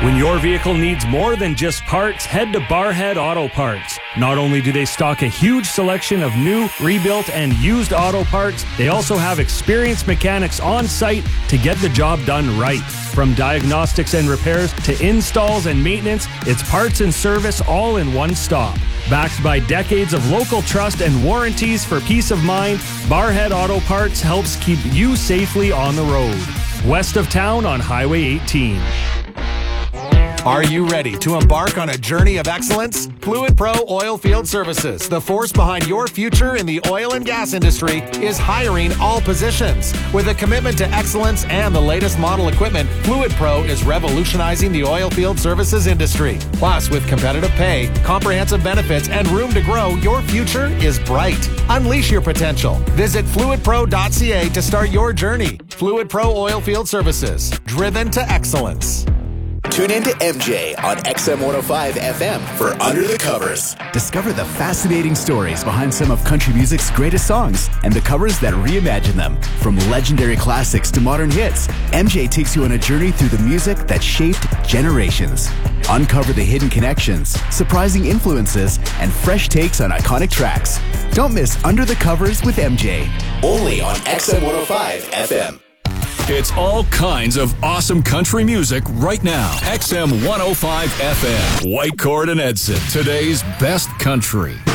When your vehicle needs more than just parts, head to Barhead Auto Parts. Not only do they stock a huge selection of new, rebuilt, and used auto parts, they also have experienced mechanics on site to get the job done right. From diagnostics and repairs to installs and maintenance, it's parts and service all in one stop. Backed by decades of local trust and warranties for peace of mind, Barhead Auto Parts helps keep you safely on the road. West of town on Highway 18. Are you ready to embark on a journey of excellence? Fluid Pro Oilfield Services, the force behind your future in the oil and gas industry, is hiring all positions. With a commitment to excellence and the latest model equipment, Fluid Pro is revolutionizing the oilfield services industry. Plus, with competitive pay, comprehensive benefits, and room to grow, your future is bright. Unleash your potential. Visit fluidpro.ca to start your journey. Fluid Pro Oilfield Services, driven to excellence. Tune in to MJ on XM 105 FM for Under the Covers. Discover the fascinating stories behind some of country music's greatest songs and the covers that reimagine them. From legendary classics to modern hits, MJ takes you on a journey through the music that shaped generations. Uncover the hidden connections, surprising influences, and fresh takes on iconic tracks. Don't miss Under the Covers with MJ. Only on XM 105 FM. It's all kinds of awesome country music right now. XM 105 FM. Whitecourt and Edson, today's best country.